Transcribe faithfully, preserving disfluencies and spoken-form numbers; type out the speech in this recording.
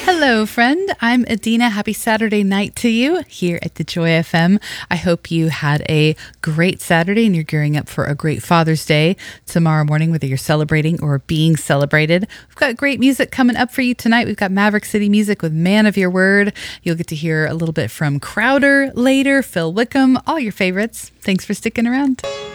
Hello, friend. I'm Adina. Happy Saturday night to you here at the Joy F M. I hope you had a great Saturday and you're gearing up for a great Father's Day tomorrow morning, whether you're celebrating or being celebrated. We've got great music coming up for you tonight. We've got Maverick City Music with Man of Your Word. You'll get to hear a little bit from Crowder later, Phil Wickham, all your favorites. Thanks for sticking around.